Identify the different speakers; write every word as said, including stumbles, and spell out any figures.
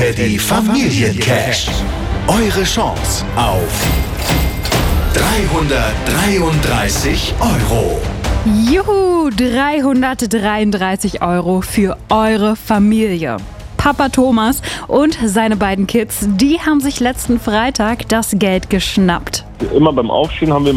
Speaker 1: Teddy Familiencash. Eure Chance auf dreihundertdreiunddreißig Euro.
Speaker 2: Juhu, dreihundertdreiunddreißig Euro für eure Familie. Papa Thomas und seine beiden Kids, die haben sich letzten Freitag das Geld geschnappt.
Speaker 3: Immer beim Aufstehen haben wir